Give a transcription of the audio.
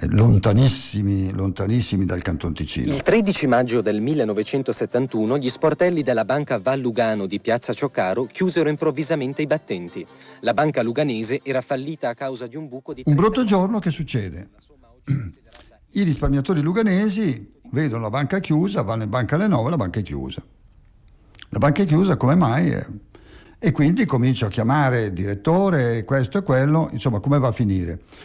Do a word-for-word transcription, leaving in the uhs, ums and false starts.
lontanissimi, lontanissimi dal Canton Ticino. Il tredici maggio del millenovecentosettantuno gli sportelli della banca Val Lugano di Piazza Cioccaro chiusero improvvisamente i battenti. La banca luganese era fallita a causa di un buco di... Un brutto giorno, che succede? I risparmiatori luganesi vedono la banca chiusa, vanno in banca alle nove, la banca è chiusa. La banca è chiusa, come mai? E quindi comincio a chiamare il direttore, questo e quello, insomma, come va a finire?